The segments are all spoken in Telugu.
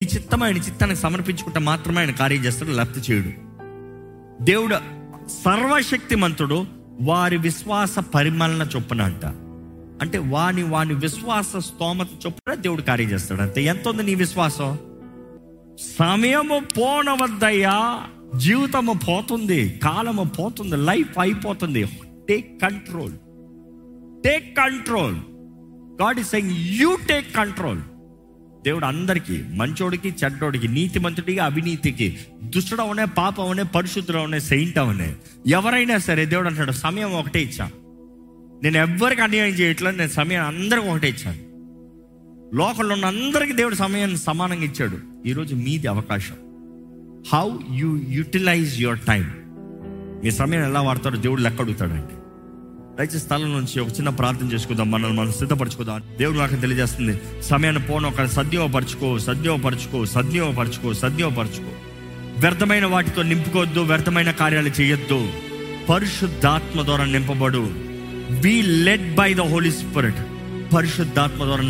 చిత్తం ఆయన చిత్తానికి సమర్పించుకుంటే మాత్రమే ఆయన కార్యం చేస్తాడు, లేకపోతే చేయడు. దేవుడు సర్వశక్తిమంతుడు, వారి విశ్వాస పరిమాలన చొప్పున అంట. అంటే వాని విశ్వాస స్తోమత చొప్పున దేవుడు కార్యం చేస్తాడు. అంతే. ఎంత ఉంది నీ విశ్వాసం? సమయము పోనవద్దయ్యా, జీవితము పోతుంది, కాలము పోతుంది, లైఫ్ అయిపోతుంది. Take control, take control. God is saying you take control. దేవుడు అందరికీ, మంచోడికి చెడ్డోడికి, నీతిమంతుడికి అవినీతికి, దుష్టుడు అవనే, పాపం అవనే, పరిశుద్ధుడు అవనే, సెయింట్ అవనే, ఎవరైనా సరే దేవుడు అంటాడు సమయం ఒకటే ఇచ్చా. నేను ఎవ్వరికి అన్యాయం చేయట్లేదు, నేను సమయం అందరికి ఒకటే ఇచ్చాను. లోకంలో ఉన్న అందరికీ దేవుడు సమయాన్ని సమానంగా ఇచ్చాడు. ఈరోజు మీది అవకాశం. How you utilise your time. మీ సమయం ఎలా వాడతారో దేవుడు లెక్క అడుగుతాడండి. దయచేసి స్థలం నుంచి ఒక చిన్న ప్రార్థన చేసుకుందాం, మనల్ని మనం సిద్ధపరచుకుందాం. దేవుడు నాకు తెలియజేస్తుంది, సమయాన్ని ఒక సద్వినియోగపరచుకో. వ్యర్థమైన వాటితో నింపుకోవద్దు, వ్యర్థమైన కార్యాలు చేయొద్దు. పరిశుద్ధాత్మ ద్వారా నింపబడు. Be led by the Holi spirit. పరిశుద్ధాత్మ ద్వారా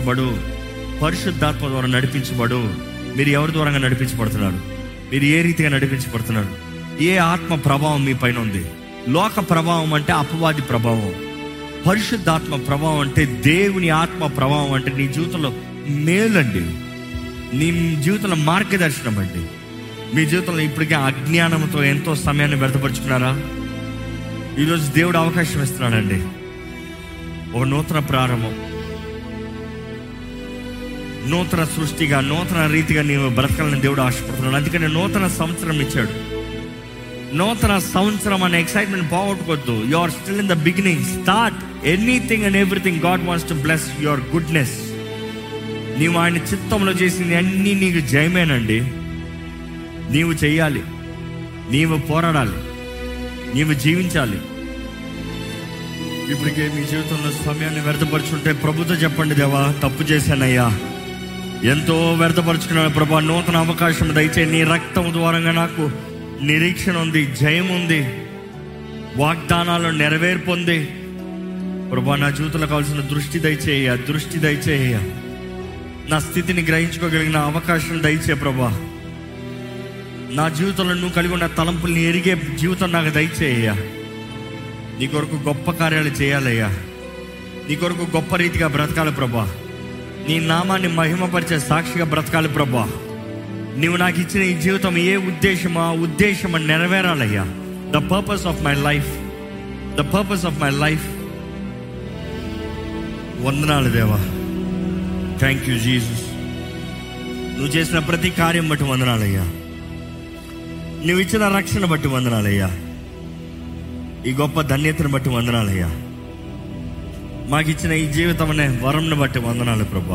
నడిపించబడు. మీరు ఎవరి ద్వారా నడిపించబడుతున్నారు? మీరు ఏ రీతిగా నడిపించబడుతున్నారు? ఏ ఆత్మ ప్రభావం మీ పైన ఉంది? లోక ప్రభావం అంటే అపవాది ప్రభావం. పరిశుద్ధాత్మ ప్రభావం అంటే దేవుని ఆత్మ ప్రభావం. అంటే నీ జీవితంలో మేలండి, నీ జీవితంలో మార్గదర్శనం అండి. మీ జీవితంలో ఇప్పటికే అజ్ఞానంతో ఎంతో సమయాన్ని వ్యర్థపరుచుకున్నారా? ఈరోజు దేవుడు అవకాశం ఇస్తున్నాడండి. ఒక నూతన ప్రారంభం, నూతన సృష్టిగా, నూతన రీతిగా నీవు బ్రతకాలని దేవుడు ఆశపడుతున్నాడు. అందుకని నూతన సంవత్సరం ఇచ్చాడు. నూతన సంవత్సరం అనే excitement పోగొట్టుకోవద్దు. You are still in the beginning. Start anything and everything. God wants to bless your goodness. నీవు ఆయన చిత్తంలో చేసింది అన్నీ నీకు జయమేనండి. నీవు చెయ్యాలి, నీవు పోరాడాలి, నీవు జీవించాలి. ఇప్పటికే మీ జీవితంలో సమయాన్ని వ్యర్థపరుచుంటే ప్రభుతో చెప్పండి, దేవా తప్పు చేశానయ్యా, ఎంతో వ్యర్థపరుచుకున్నాను ప్రభా, నూతన అవకాశం దయచేయి. నీ రక్తం ద్వారంగా నాకు నిరీక్షణ ఉంది, జయం ఉంది, వాగ్దానాలు నెరవేర్పు ఉంది ప్రభా. నా జీవితంలో కావాల్సిన దృష్టి దయచేయ. నా స్థితిని గ్రహించుకోగలిగిన అవకాశం దయచే ప్రభా. నా జీవితంలో నువ్వు కలిగి ఉన్న తలంపుల్ని ఎరిగే జీవితం నాకు దయచేయ్యా. నీ కొరకు గొప్ప కార్యాలు చేయాలయ్యా. నీ కొరకు గొప్ప రీతిగా బ్రతకాలి ప్రభా. నీ నామాన్ని మహిమపరిచే సాక్షిగా బ్రతకాలి ప్రభా. నీవు నాకు ఇచ్చిన ఈ జీవితం ఏ ఉద్దేశం, ఆ ఉద్దేశం నెరవేరాలయ్యా. The purpose of my life. వందనాలు దేవా. Thank you Jesus. నువ్వు చేసిన ప్రతి కార్యం బట్టి వందనాలయ్యా. నువ్వు ఇచ్చిన రక్షణ బట్టి వందనాలయ్యా. ఈ గొప్ప ధన్యతను బట్టి వందనాలయ్యా. మాకు ఇచ్చిన ఈ జీవితం అనే వరంను బట్టి వందనాలు ప్రభా.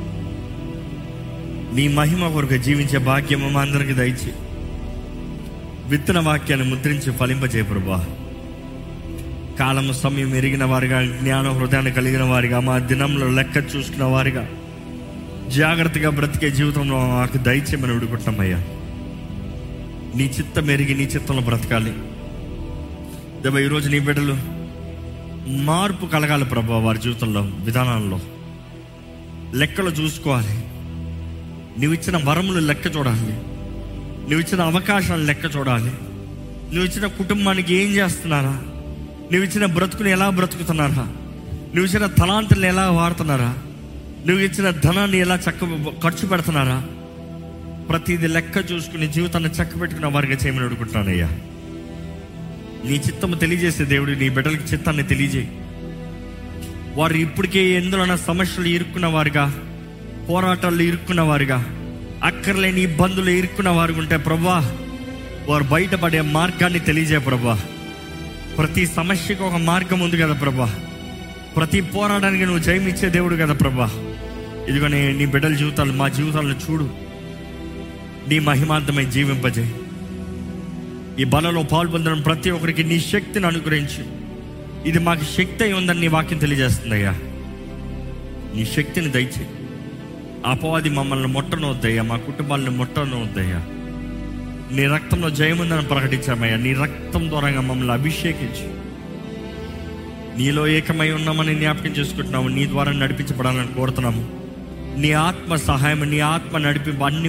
నీ మహిమ కొరకు జీవించే భాగ్యం మా అందరికి దయచి విత్తన వాక్యాన్ని ముద్రించి ఫలింపజేయ ప్రభా. కాలము సమయం ఎరిగిన వారిగా, జ్ఞాన హృదయాన్ని కలిగిన వారిగా, మా దినంలో లెక్క చూసుకున్న వారిగా, జాగ్రత్తగా బ్రతికే జీవితంలో మాకు దయచేయమని విడుకుంటామయ్యా. నీ చిత్తం ఎరిగి నీ చిత్తంలో బ్రతకాలి దేవా. ఈరోజు నీ బిడ్డలు మార్పు కలగాలి ప్రభా. వారి జీవితంలో విధానాల్లో లెక్కలు చూసుకోవాలి. నువ్వు ఇచ్చిన వరములు లెక్క చూడాలి. నువ్వు ఇచ్చిన అవకాశాలు లెక్క చూడాలి. నువ్వు ఇచ్చిన కుటుంబానికి ఏం చేస్తున్నారా? నువ్వు ఇచ్చిన బ్రతుకుని ఎలా బ్రతుకుతున్నారా? నువ్వు ఇచ్చిన తలాంతులను ఎలా వాడుతున్నారా? నువ్వు ఇచ్చిన ధనాన్ని ఎలా ఖర్చు పెడుతున్నారా? ప్రతిదీ లెక్క చూసుకుని జీవితాన్ని చక్కబెట్టుకున్న వారిగా చేయమని అడుగుతున్నానయ్యా. నీ చిత్తము తెలియజేసే దేవుడు నీ బిడ్డలకి చిత్తాన్ని తెలియజేయి. వారు ఇప్పటికే ఎందులోన సమస్యలు ఇరుక్కున్న వారుగా, పోరాటాల్లో ఇరుక్కున్న వారుగా, అక్కర్లేని ఇబ్బందులు ఇరుక్కున్న వారు ఉంటే ప్రభా, వారు బయటపడే మార్గాన్ని తెలియజేయ ప్రభా. ప్రతి సమస్యకు ఒక మార్గం ఉంది కదా ప్రభా. ప్రతి పోరాటానికి నువ్వు జయమిచ్చే దేవుడు కదా ప్రభా. ఇదిగో నీ బిడ్డల జీవితాలు, మా జీవితాలను చూడు. నీ మహిమార్థమై జీవింపజేయి. ఈ బలలో పాల్పొందడం ప్రతి ఒక్కరికి నీ శక్తిని అనుగ్రహించి, ఇది మాకు శక్తి అయి ఉందని నీ వాక్యం తెలియజేస్తుందయ్యా. నీ శక్తిని దయచేయి. అపవాది మమ్మల్ని ముట్టనవద్దయ్యా, మా కుటుంబాలను ముట్టనవద్దయ్యా. నీ రక్తంలో జయముందని ప్రకటించామయ్యా. నీ రక్తం ద్వారా మమ్మల్ని అభిషేకించి నీలో ఏకమై ఉన్నామని జ్ఞాపకం చేసుకుంటున్నాము. నీ ద్వారా నడిపించబడాలని కోరుతున్నాము. నీ ఆత్మ సహాయం, నీ ఆత్మ నడిపి అన్ని